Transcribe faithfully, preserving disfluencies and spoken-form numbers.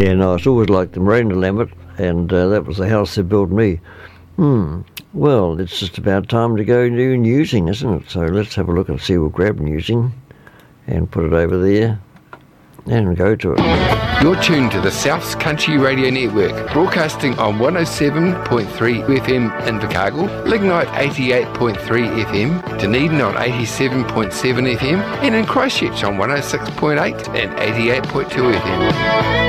Yeah, no, it's always like the Miranda Lambert, and uh, that was the house that built me. Hmm. Well, it's just about time to go do newsing, isn't it? So let's have a look and see. We'll grab newsing and put it over there and go to it. You're tuned to the South's Country Radio Network, broadcasting on one oh seven point three F M in Invercargill, Lignite eighty-eight point three F M, Dunedin on eighty-seven point seven F M, and in Christchurch on one oh six point eight and eighty-eight point two F M.